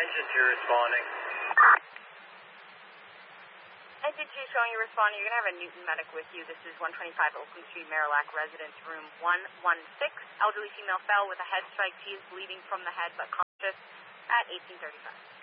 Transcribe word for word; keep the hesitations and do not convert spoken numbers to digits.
Engine two responding. Engine two showing you responding. You're going to have a Newton medic with you. This is one twenty-five Oakland Street, Marillac, residence room one one six. Elderly female fell with a head strike. She is bleeding from the head but conscious at eighteen thirty-five.